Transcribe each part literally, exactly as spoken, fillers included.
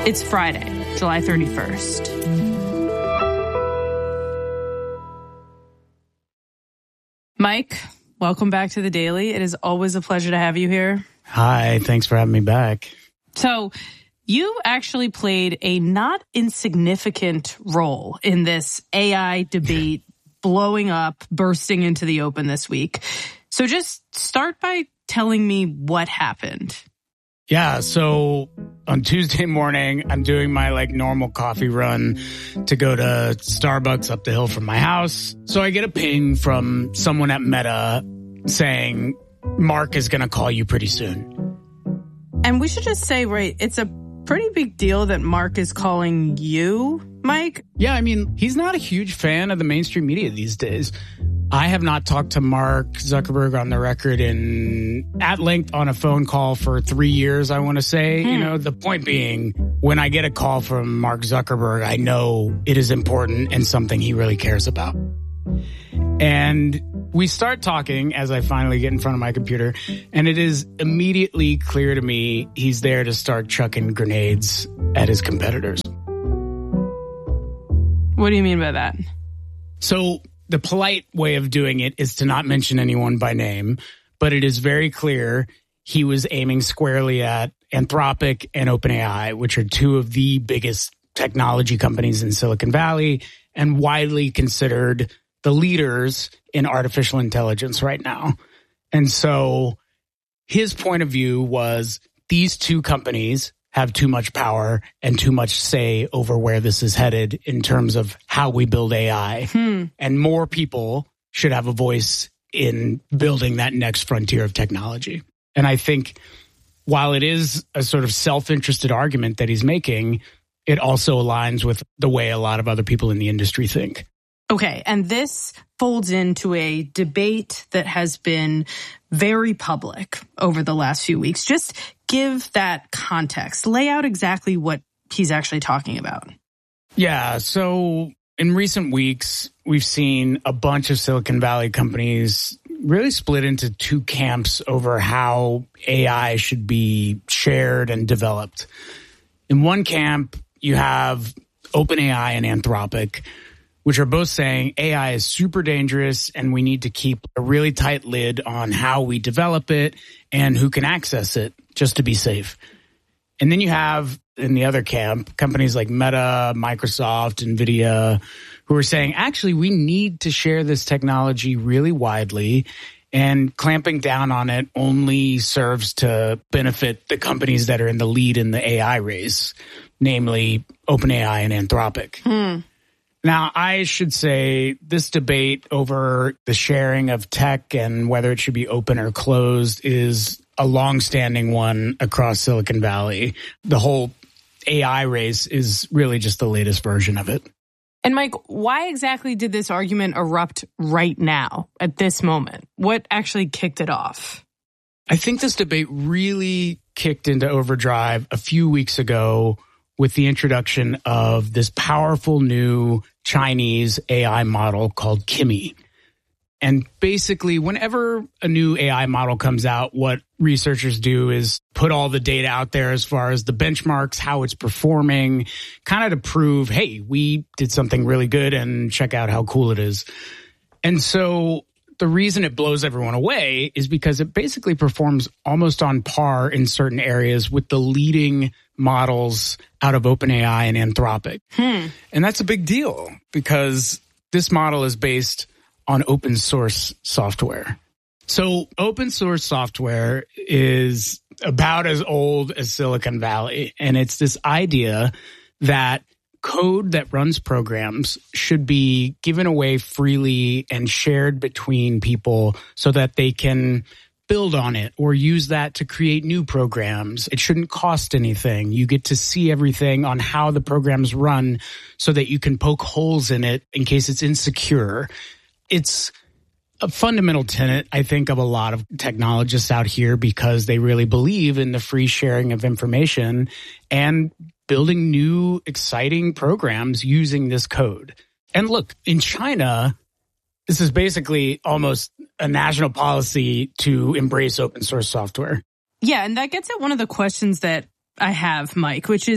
It's Friday, July thirty-first. Mike, welcome back to The Daily. It is always a pleasure to have you here. Hi, thanks for having me back. So, you actually played a not insignificant role in this A I debate blowing up, bursting into the open this week. So just start by telling me what happened. Yeah, so on Tuesday morning, I'm doing my like normal coffee run to go to Starbucks up the hill from my house. So I get a ping from someone at Meta saying, Mark is going to call you pretty soon. And we should just say, right, it's a pretty big deal that Mark is calling you, Mike. Yeah, I mean, he's not a huge fan of the mainstream media these days. I have not talked to Mark Zuckerberg on the record in at length on a phone call for three years, I want to say. Hmm. You know, the point being, when I get a call from Mark Zuckerberg, I know it is important and something he really cares about. And we start talking as I finally get in front of my computer, and it is immediately clear to me he's there to start chucking grenades at his competitors. What do you mean by that? So the polite way of doing it is to not mention anyone by name, but it is very clear he was aiming squarely at Anthropic and OpenAI, which are two of the biggest technology companies in Silicon Valley and widely considered the leaders in artificial intelligence right now. And so his point of view was these two companies have too much power and too much say over where this is headed in terms of how we build A I. Hmm. And more people should have a voice in building that next frontier of technology. And I think while it is a sort of self-interested argument that he's making, it also aligns with the way a lot of other people in the industry think. Okay, and this folds into a debate that has been very public over the last few weeks. Just give that context. Lay out exactly what he's actually talking about. Yeah, so in recent weeks, we've seen a bunch of Silicon Valley companies really split into two camps over how A I should be shared and developed. In one camp, you have OpenAI and Anthropic, which are both saying A I is super dangerous and we need to keep a really tight lid on how we develop it and who can access it just to be safe. And then you have, in the other camp, companies like Meta, Microsoft, NVIDIA, who are saying, actually, we need to share this technology really widely, and clamping down on it only serves to benefit the companies that are in the lead in the A I race, namely OpenAI and Anthropic. Hmm. Now, I should say this debate over the sharing of tech and whether it should be open or closed is a longstanding one across Silicon Valley. The whole A I race is really just the latest version of it. And Mike, why exactly did this argument erupt right now, at this moment? What actually kicked it off? I think this debate really kicked into overdrive a few weeks ago with the introduction of this powerful new Chinese A I model called Kimi. And basically, whenever a new A I model comes out, what researchers do is put all the data out there as far as the benchmarks, how it's performing, kind of to prove, hey, we did something really good and check out how cool it is. And so the reason it blows everyone away is because it basically performs almost on par in certain areas with the leading models out of OpenAI and Anthropic. Hmm. And that's a big deal because this model is based on open source software. So open source software is about as old as Silicon Valley. And it's this idea that code that runs programs should be given away freely and shared between people so that they can build on it or use that to create new programs. It shouldn't cost anything. You get to see everything on how the programs run so that you can poke holes in it in case it's insecure. It's a fundamental tenet, I think, of a lot of technologists out here because they really believe in the free sharing of information and building new, exciting programs using this code. And look, in China, this is basically almost a national policy to embrace open source software. Yeah, and that gets at one of the questions that I have, Mike, which is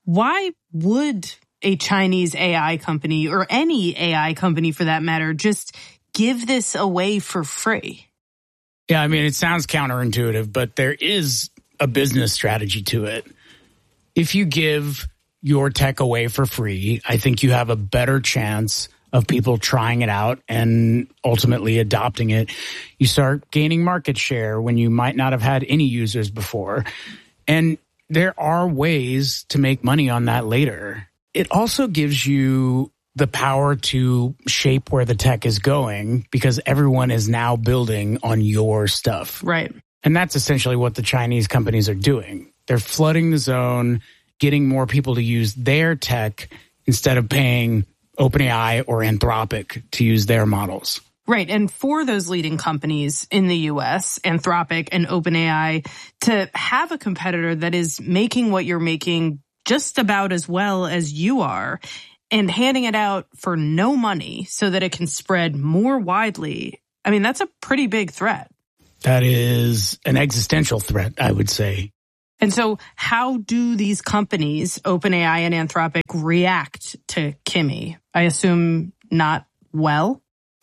why would a Chinese A I company, or any A I company for that matter, just give this away for free? Yeah, I mean, it sounds counterintuitive, but there is a business strategy to it. If you give your tech away for free, I think you have a better chance of people trying it out and ultimately adopting it. You start gaining market share when you might not have had any users before. And there are ways to make money on that later. It also gives you the power to shape where the tech is going because everyone is now building on your stuff. Right. And that's essentially what the Chinese companies are doing. They're flooding the zone, getting more people to use their tech instead of paying OpenAI or Anthropic to use their models. Right. And for those leading companies in the U S, Anthropic and OpenAI, to have a competitor that is making what you're making just about as well as you are and handing it out for no money so that it can spread more widely, I mean, that's a pretty big threat. That is an existential threat, I would say. And so how do these companies, OpenAI and Anthropic, react to Kimi? I assume not well?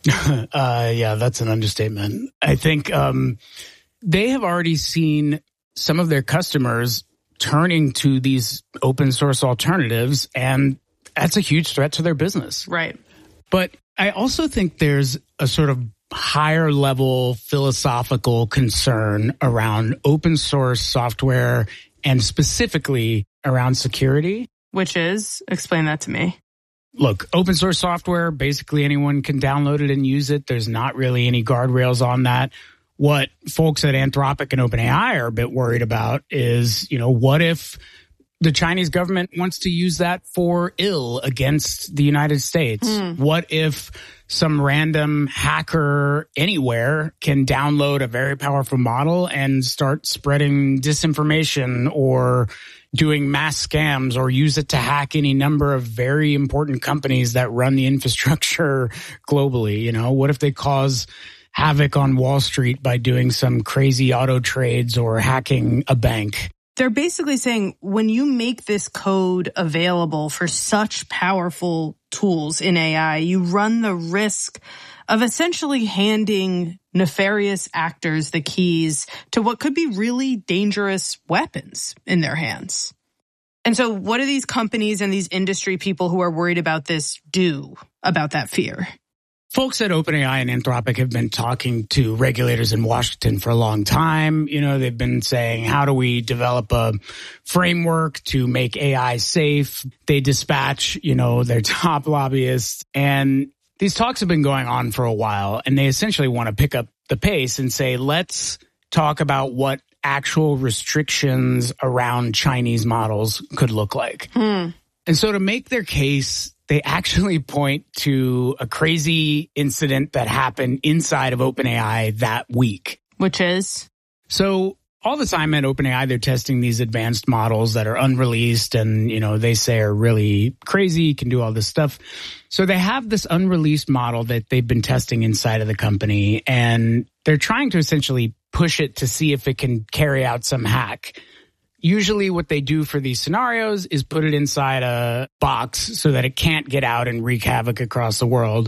uh, yeah, that's an understatement. I think um, they have already seen some of their customers turning to these open source alternatives, and that's a huge threat to their business. Right. But I also think there's a sort of higher level philosophical concern around open source software and specifically around security. Which is? Explain that to me. Look, open source software, basically anyone can download it and use it. There's not really any guardrails on that. What folks at Anthropic and OpenAI are a bit worried about is, you know, what if the Chinese government wants to use that for ill against the United States? Mm. What if some random hacker anywhere can download a very powerful model and start spreading disinformation or doing mass scams or use it to hack any number of very important companies that run the infrastructure globally? You know, what if they cause havoc on Wall Street by doing some crazy auto trades or hacking a bank? They're basically saying when you make this code available for such powerful tools in A I, you run the risk of essentially handing nefarious actors the keys to what could be really dangerous weapons in their hands. And so what do these companies and these industry people who are worried about this do about that fear? Folks at OpenAI and Anthropic have been talking to regulators in Washington for a long time. You know, they've been saying, how do we develop a framework to make A I safe? They dispatch, you know, their top lobbyists. And these talks have been going on for a while. And they essentially want to pick up the pace and say, let's talk about what actual restrictions around Chinese models could look like. Hmm. And so to make their case, they actually point to a crazy incident that happened inside of OpenAI that week. Which is? So all the time at OpenAI, they're testing these advanced models that are unreleased and, you know, they say are really crazy, can do all this stuff. So they have this unreleased model that they've been testing inside of the company, and they're trying to essentially push it to see if it can carry out some hack. Usually what they do for these scenarios is put it inside a box so that it can't get out and wreak havoc across the world.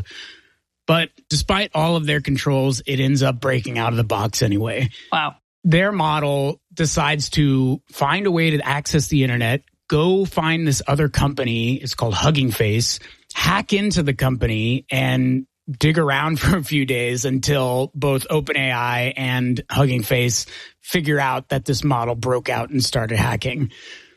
But despite all of their controls, it ends up breaking out of the box anyway. Wow. Their model decides to find a way to access the internet, go find this other company, it's called Hugging Face, hack into the company and dig around for a few days until both OpenAI and Hugging Face figure out that this model broke out and started hacking.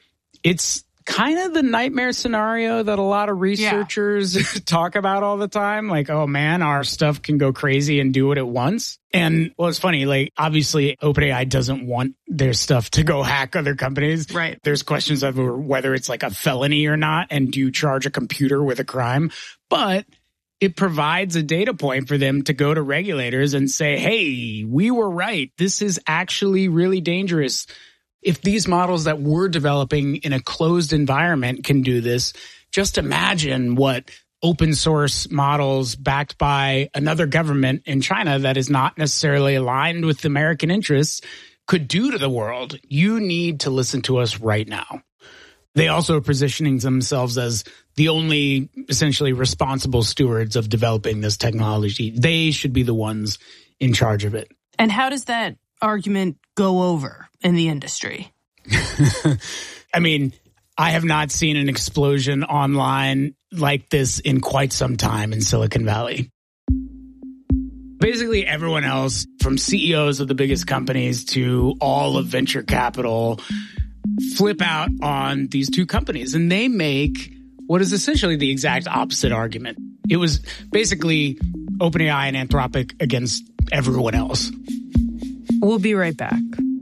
It's kind of the nightmare scenario that a lot of researchers yeah. talk about all the time. Like, oh man, our stuff can go crazy and do it at once. And well, it's funny, like obviously OpenAI doesn't want their stuff to go hack other companies. Right. There's questions of whether it's like a felony or not. And do you charge a computer with a crime? But it provides a data point for them to go to regulators and say, hey, we were right. This is actually really dangerous. If these models that we're developing in a closed environment can do this, just imagine what open source models backed by another government in China that is not necessarily aligned with American interests could do to the world. You need to listen to us right now. They also are positioning themselves as the only essentially responsible stewards of developing this technology. They should be the ones in charge of it. And how does that argument go over in the industry? I mean, I have not seen an explosion online like this in quite some time in Silicon Valley. Basically, everyone else, from C E Os of the biggest companies to all of venture capital, flip out on these two companies, and they make what is essentially the exact opposite argument. It was basically OpenAI and Anthropic against everyone else. We'll be right back.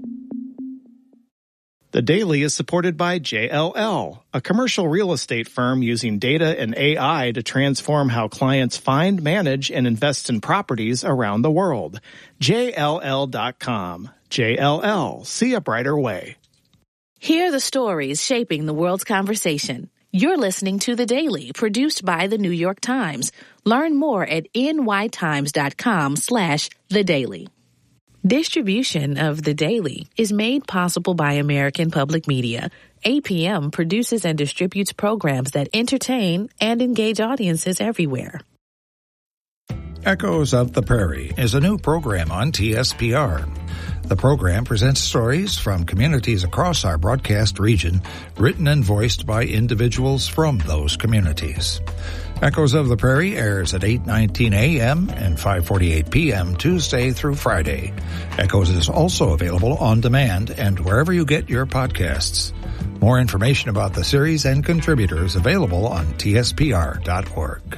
The Daily is supported by J L L, a commercial real estate firm using data and A I to transform how clients find, manage, and invest in properties around the world. J L L dot com. J L L. See a brighter way. Hear the stories shaping the world's conversation. You're listening to The Daily, produced by The New York Times. Learn more at nytimes.com slash The Daily. Distribution of The Daily is made possible by American Public Media. A P M produces and distributes programs that entertain and engage audiences everywhere. Echoes of the Prairie is a new program on T S P R. The program presents stories from communities across our broadcast region, written and voiced by individuals from those communities. Echoes of the Prairie airs at eight nineteen a.m. and five forty-eight p.m. Tuesday through Friday. Echoes is also available on demand and wherever you get your podcasts. More information about the series and contributors available on T S P R dot org.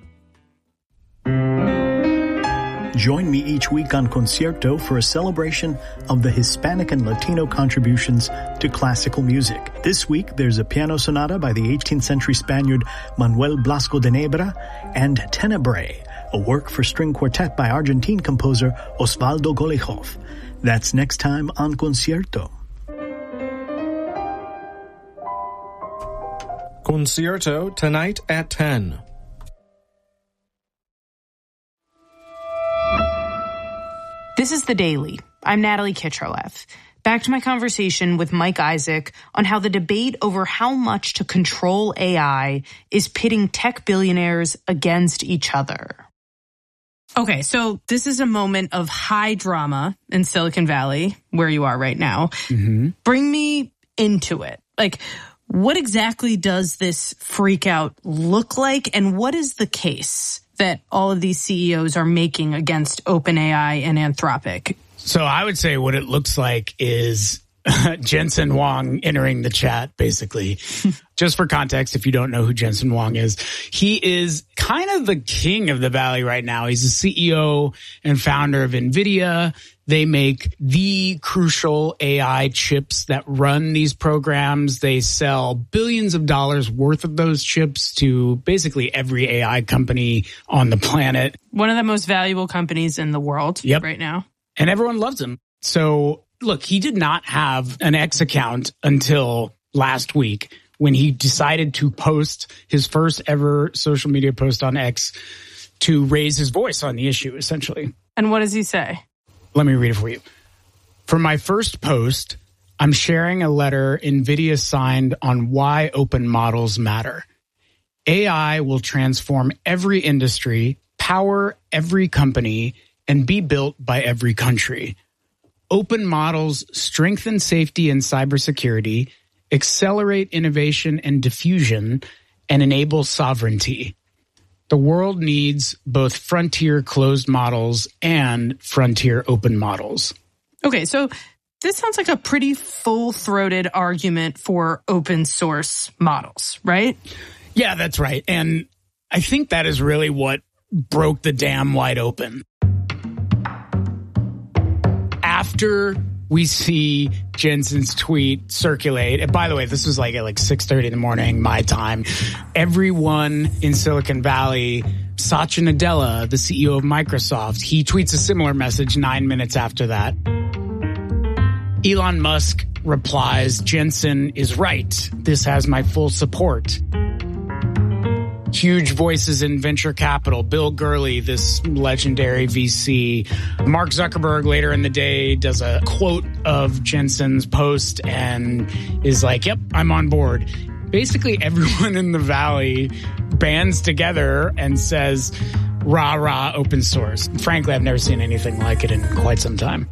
Join me each week on Concierto for a celebration of the Hispanic and Latino contributions to classical music. This week, there's a piano sonata by the eighteenth century Spaniard Manuel Blasco de Nebra and Tenebrae, a work for string quartet by Argentine composer Osvaldo Golijov. That's next time on Concierto. Concierto tonight at ten. This is The Daily. I'm Natalie Kitrolev. Back to my conversation with Mike Isaac on how the debate over how much to control A I is pitting tech billionaires against each other. Okay, so this is a moment of high drama in Silicon Valley, where you are right now. Mm-hmm. Bring me into it. Like, what exactly does this freak out look like, and what is the case that all of these C E Os are making against OpenAI and Anthropic? So I would say what it looks like is Jensen Huang entering the chat, basically. Just for context, if you don't know who Jensen Huang is, he is kind of the king of the Valley right now. He's the C E O and founder of NVIDIA. They make the crucial A I chips that run these programs. They sell billions of dollars worth of those chips to basically every A I company on the planet. One of the most valuable companies in the world yep. right now. And everyone loves him. So look, he did not have an X account until last week when he decided to post his first ever social media post on X to raise his voice on the issue, essentially. And what does he say? Let me read it for you. For my first post, I'm sharing a letter NVIDIA signed on why open models matter. A I will transform every industry, power every company, and be built by every country. Open models strengthen safety and cybersecurity, accelerate innovation and diffusion, and enable sovereignty. The world needs both frontier closed models and frontier open models. Okay, so this sounds like a pretty full-throated argument for open source models, right? Yeah, that's right. And I think that is really what broke the dam wide open. After we see Jensen's tweet circulate, and by the way, this was like at like six thirty in the morning, my time, everyone in Silicon Valley, Satya Nadella, the C E O of Microsoft, he tweets a similar message nine minutes after that. Elon Musk replies, Jensen is right. This has my full support. Huge voices in venture capital. Bill Gurley, this legendary V C. Mark Zuckerberg later in the day does a quote of Jensen's post and is like, yep, I'm on board. Basically, everyone in the Valley bands together and says, rah, rah, open source. Frankly, I've never seen anything like it in quite some time.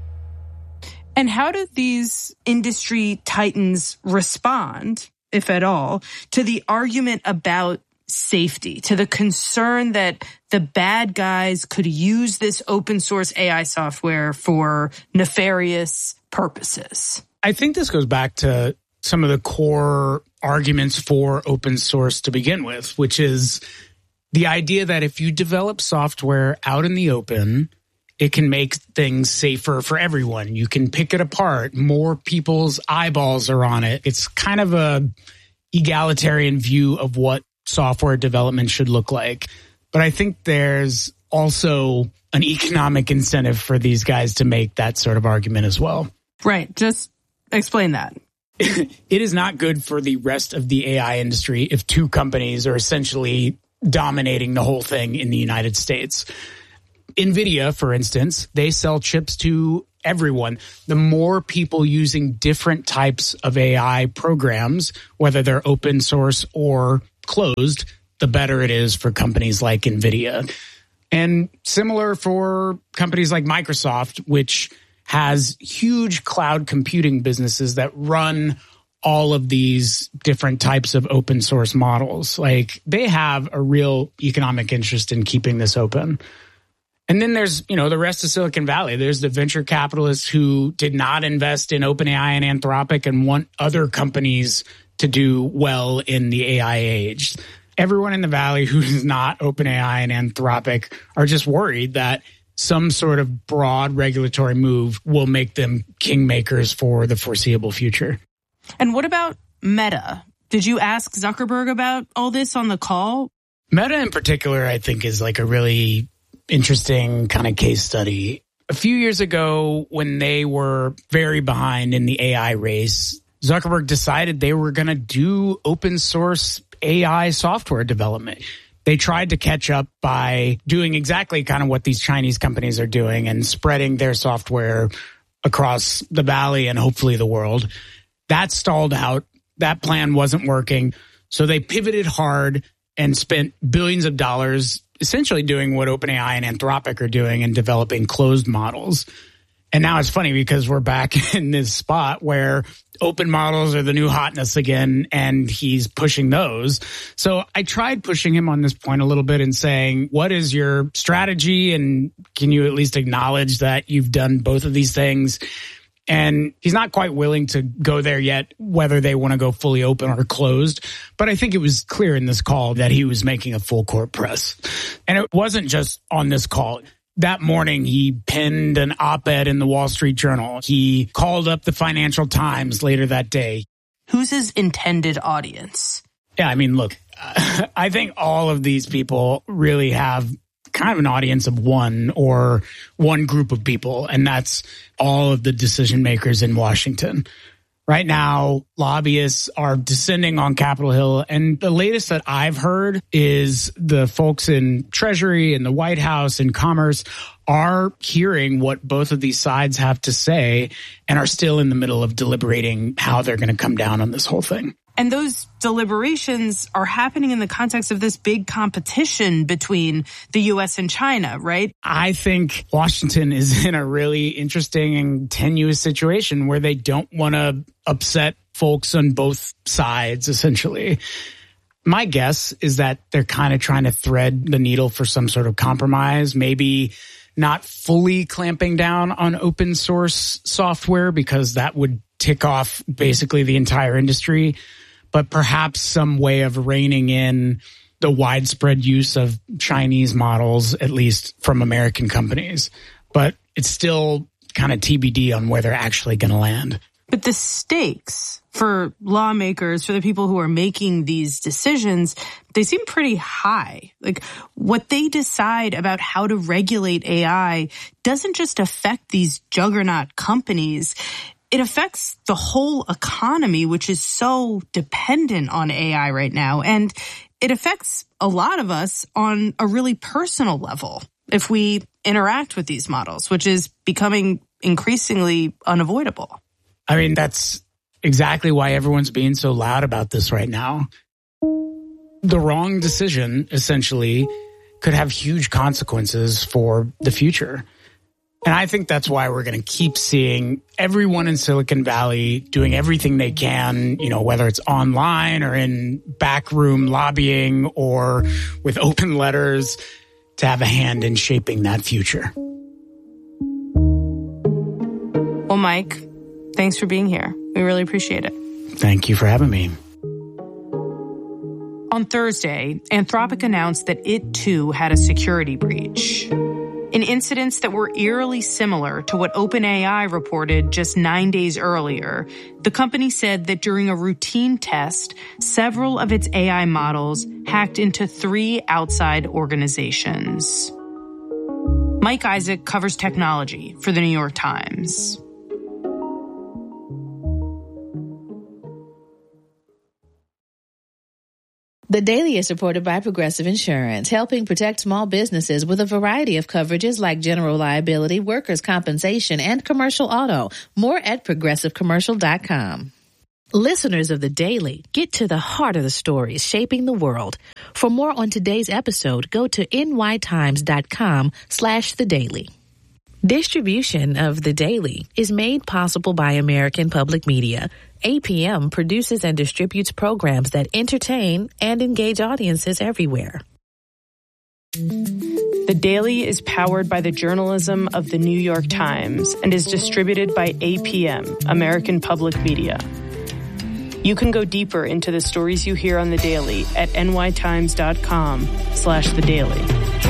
And how do these industry titans respond, if at all, to the argument about safety, to the concern that the bad guys could use this open source A I software for nefarious purposes? I think this goes back to some of the core arguments for open source to begin with, which is the idea that if you develop software out in the open, it can make things safer for everyone. You can pick it apart. More people's eyeballs are on it. It's kind of a egalitarian view of what software development should look like. But I think there's also an economic incentive for these guys to make that sort of argument as well. Right. Just explain that. It is not good for the rest of the A I industry if two companies are essentially dominating the whole thing in the United States. NVIDIA, for instance, they sell chips to everyone. The more people using different types of A I programs, whether they're open source or closed, the better it is for companies like NVIDIA. And similar for companies like Microsoft, which has huge cloud computing businesses that run all of these different types of open source models. Like, they have a real economic interest in keeping this open. And then there's, you know, the rest of Silicon Valley. There's the venture capitalists who did not invest in OpenAI and Anthropic and want other companies to do well in the A I age. Everyone in the Valley who is not OpenAI and Anthropic are just worried that some sort of broad regulatory move will make them kingmakers for the foreseeable future. And what about Meta? Did you ask Zuckerberg about all this on the call? Meta in particular, I think, is like a really interesting kind of case study. A few years ago, when they were very behind in the A I race, Zuckerberg decided they were going to do open source A I software development. They tried to catch up by doing exactly kind of what these Chinese companies are doing and spreading their software across the Valley and hopefully the world. That stalled out. That plan wasn't working. So they pivoted hard and spent billions of dollars essentially doing what OpenAI and Anthropic are doing and developing closed models. And now it's funny because we're back in this spot where open models are the new hotness again, and he's pushing those. So I tried pushing him on this point a little bit and saying, what is your strategy? And can you at least acknowledge that you've done both of these things? And he's not quite willing to go there yet, whether they want to go fully open or closed. But I think it was clear in this call that he was making a full court press. And it wasn't just on this call. That morning, he penned an op-ed in the Wall Street Journal. He called up the Financial Times later that day. Who's his intended audience? Yeah, I mean, look, I think all of these people really have kind of an audience of one or one group of people, and that's all of the decision makers in Washington. Right now, lobbyists are descending on Capitol Hill, and the latest that I've heard is the folks in Treasury and the White House and Commerce are hearing what both of these sides have to say and are still in the middle of deliberating how they're going to come down on this whole thing. And those deliberations are happening in the context of this big competition between the U S and China, right? I think Washington is in a really interesting and tenuous situation where they don't want to upset folks on both sides, essentially. My guess is that they're kind of trying to thread the needle for some sort of compromise, maybe not fully clamping down on open source software because that would tick off basically the entire industry, but perhaps some way of reining in the widespread use of Chinese models, at least from American companies. But it's still kind of T B D on where they're actually going to land. But the stakes for lawmakers, for the people who are making these decisions, they seem pretty high. Like, what they decide about how to regulate A I doesn't just affect these juggernaut companies. It affects the whole economy, which is so dependent on A I right now. And it affects a lot of us on a really personal level if we interact with these models, which is becoming increasingly unavoidable. I mean, that's exactly why everyone's being so loud about this right now. The wrong decision, essentially, could have huge consequences for the future. And I think that's why we're going to keep seeing everyone in Silicon Valley doing everything they can, you know, whether it's online or in backroom lobbying or with open letters to have a hand in shaping that future. Well, Mike, thanks for being here. We really appreciate it. Thank you for having me. On Thursday, Anthropic announced that it too had a security breach. In incidents that were eerily similar to what OpenAI reported just nine days earlier, the company said that during a routine test, several of its A I models hacked into three outside organizations. Mike Isaac covers technology for the New York Times. The Daily is supported by Progressive Insurance, helping protect small businesses with a variety of coverages like general liability, workers' compensation, and commercial auto. More at progressive commercial dot com. Listeners of The Daily, get to the heart of the stories shaping the world. For more on today's episode, go to nytimes.com slash The Daily. Distribution of The Daily is made possible by American Public Media. A P M produces and distributes programs that entertain and engage audiences everywhere. The Daily is powered by the journalism of the New York Times and is distributed by A P M, American Public Media. You can go deeper into the stories you hear on The Daily at nytimes.com slash The Daily.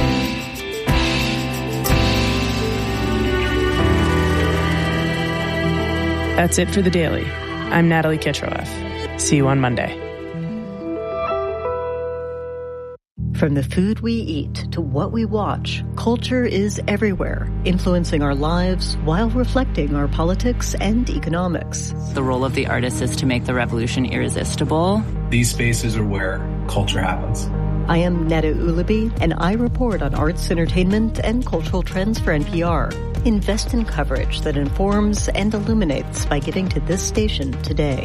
That's it for The Daily. I'm Natalie Kitroeff. See you on Monday. From the food we eat to what we watch, culture is everywhere, influencing our lives while reflecting our politics and economics. The role of the artist is to make the revolution irresistible. These spaces are where culture happens. I am Neda Ulaby, and I report on arts, entertainment, and cultural trends for N P R. Invest in coverage that informs and illuminates by getting to this station today.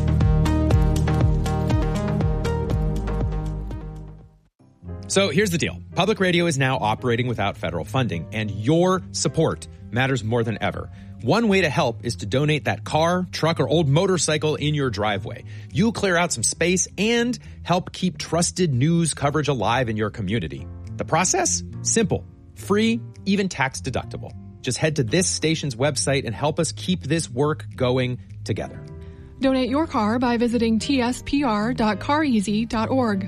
So here's the deal. Public radio is now operating without federal funding, and your support matters more than ever. One way to help is to donate that car, truck, or old motorcycle in your driveway. You'll clear out some space and help keep trusted news coverage alive in your community. The process? Simple, free, even tax deductible. Just head to this station's website and help us keep this work going together. Donate your car by visiting t s p r dot car easy dot org.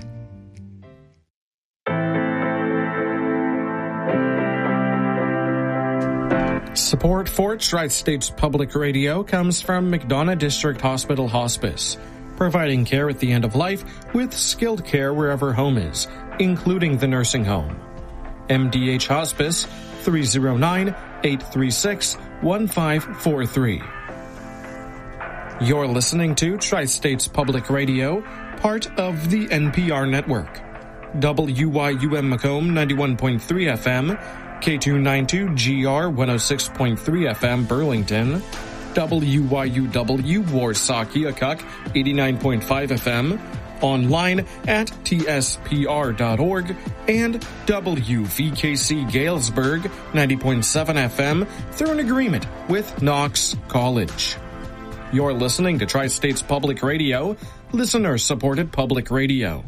Support for Tri-States Public Radio comes from McDonough District Hospital Hospice, providing care at the end of life with skilled care wherever home is, including the nursing home. M D H Hospice, three oh nine, eight three six, one five four three. You're listening to Tri-States Public Radio, part of the N P R network. W Y U M Macomb ninety-one point three F M, K two ninety-two G R one oh six point three F M Burlington, W Y U W Warsaw Keokuk eighty-nine point five F M, online at T S P R dot org, and W V K C Galesburg ninety point seven F M through an agreement with Knox College. You're listening to Tri-States Public Radio, listener-supported public radio.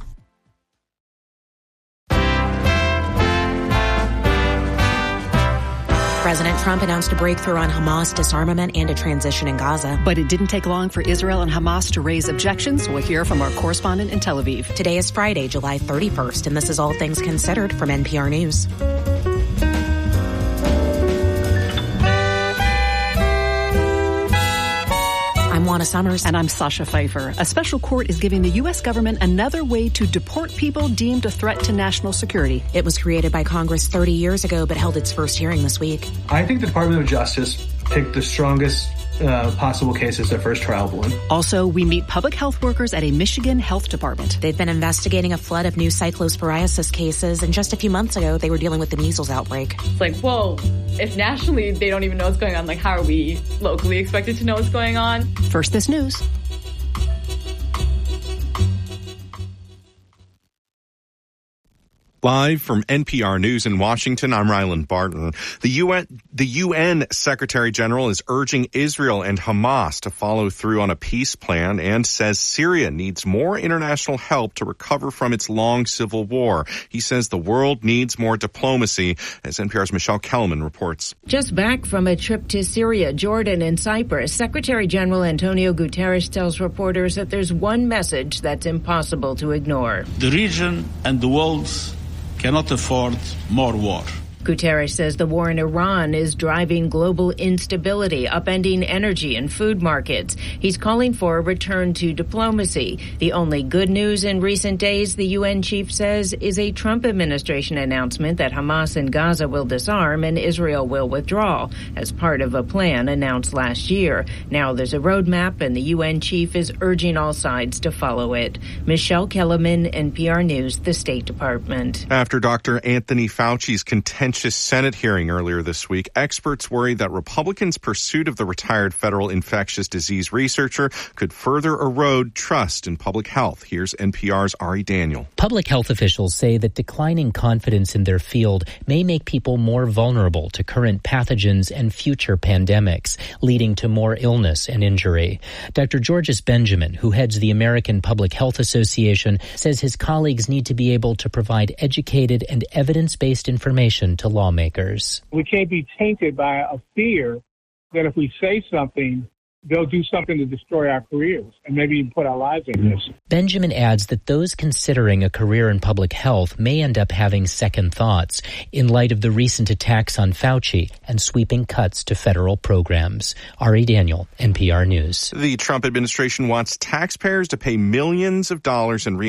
President Trump announced a breakthrough on Hamas disarmament and a transition in Gaza. But it didn't take long for Israel and Hamas to raise objections. We'll hear from our correspondent in Tel Aviv. Today is Friday, July thirty-first, and this is All Things Considered from N P R News. I'm Juana Summers. And I'm Sasha Pfeiffer. A special court is giving the U S government another way to deport people deemed a threat to national security. It was created by Congress thirty years ago, but held its first hearing this week. I think the Department of Justice picked the strongest uh, possible case is their first trial balloon. Also, we meet public health workers at a Michigan health department. They've been investigating a flood of new cyclosporiasis cases, and just a few months ago, they were dealing with the measles outbreak. It's like, whoa, if nationally they don't even know what's going on, like, how are we locally expected to know what's going on? First This News. Live from N P R News in Washington, I'm Ryland Barton. The U N, the U N Secretary General is urging Israel and Hamas to follow through on a peace plan and says Syria needs more international help to recover from its long civil war. He says the world needs more diplomacy, as N P R's Michelle Kellerman reports. Just back from a trip to Syria, Jordan, and Cyprus, Secretary General Antonio Guterres tells reporters that there's one message that's impossible to ignore. The region and the world cannot afford more war. Guterres says the war in Iran is driving global instability, upending energy and food markets. He's calling for a return to diplomacy. The only good news in recent days, the U N chief says, is a Trump administration announcement that Hamas in Gaza will disarm and Israel will withdraw as part of a plan announced last year. Now there's a roadmap, and the U N chief is urging all sides to follow it. Michelle Kellerman, N P R News, the State Department. After Doctor Anthony Fauci's contentious Senate hearing earlier this week, experts worry that Republicans' pursuit of the retired federal infectious disease researcher could further erode trust in public health. Here's N P R's Ari Daniel. Public health officials say that declining confidence in their field may make people more vulnerable to current pathogens and future pandemics, leading to more illness and injury. Doctor Georges Benjamin, who heads the American Public Health Association, says his colleagues need to be able to provide educated and evidence-based information to lawmakers. We can't be tainted by a fear that if we say something, they'll do something to destroy our careers and maybe even put our lives at risk. Benjamin adds that those considering a career in public health may end up having second thoughts in light of the recent attacks on Fauci and sweeping cuts to federal programs. Ari Daniel, N P R News. The Trump administration wants taxpayers to pay millions of dollars in